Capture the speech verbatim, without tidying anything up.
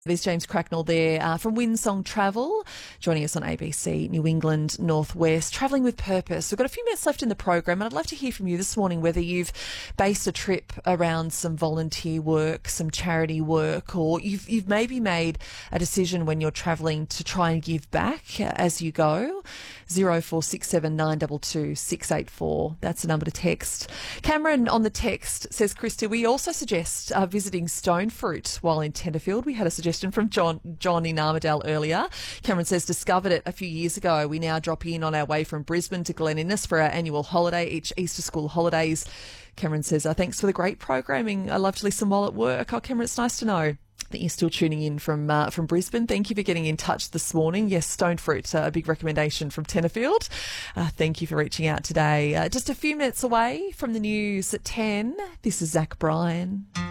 There's James Cracknell there uh, from Windsong Travel, joining us on A B C New England Northwest, travelling with purpose. We've got a few minutes left in the program, and I'd love to hear from you this morning whether you've based a trip around some volunteer work, some charity work, or you've, you've maybe made a decision when you're travelling to try and give back as you go. zero four six seven nine two two six eight four. That's the number to text. Cameron on the text says, Christy, we also suggest uh, visiting Stonefruit while in Tenterfield. We had a suggestion from John John in Armidale earlier. Cameron says, discovered it a few years ago. We now drop in on our way from Brisbane to Glen Innes for our annual holiday, each Easter school holidays. Cameron says, oh, thanks for the great programming. I love to listen while at work. Oh, Cameron, it's nice to know that you're still tuning in from uh, from Brisbane. Thank you for getting in touch this morning. Yes, Stonefruit, uh, a big recommendation from Tenterfield. Uh, thank you for reaching out today. Uh, just a few minutes away from the news at ten. This is Zach Bryan.